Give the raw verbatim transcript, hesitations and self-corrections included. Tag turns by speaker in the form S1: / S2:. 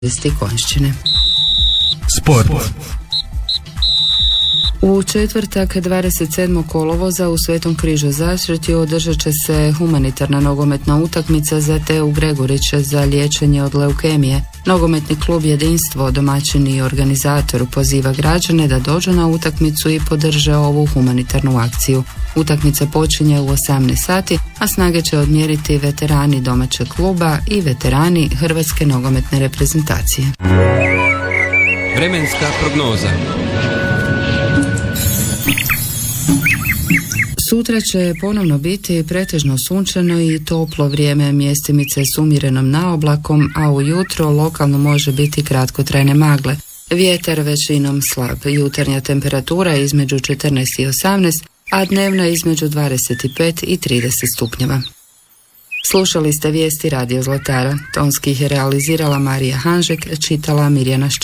S1: Konjšćine.
S2: Sport.
S1: U četvrtak dvadeset sedmog kolovoza u Svetom Križu Zašrtju održat će se humanitarna nogometna utakmica za Teu Gregurić za liječenje od leukemije. Nogometni klub Jedinstvo, domaćin i organizator, poziva građane da dođu na utakmicu i podrže ovu humanitarnu akciju. Utakmica počinje u osamnaest sati, a snage će odmjeriti veterani domaćeg kluba i veterani Hrvatske nogometne reprezentacije.
S3: Vremenska prognoza.
S1: Sutra će ponovno biti pretežno sunčano i toplo vrijeme, mjestimice s umjerenom naoblakom, a ujutro lokalno može biti kratkotrajne magle. Vjetar većinom slab, jutarnja temperatura između četrnaest i osamnaest, a dnevna između dvadeset pet i trideset stupnjeva. Slušali ste vijesti Radio Zlatara. Tonski ih je realizirala Marija Hanžek, čitala Mirjana Ščer.